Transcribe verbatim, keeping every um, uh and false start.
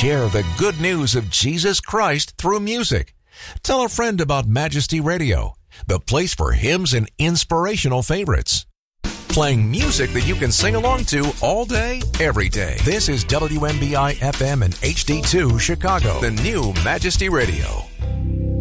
share the good news of Jesus Christ through music. Tell a friend about Majesty Radio, the place for hymns and inspirational favorites. Playing music that you can sing along to all day, every day. This is W M B I F M and H D two Chicago, the new Majesty Radio.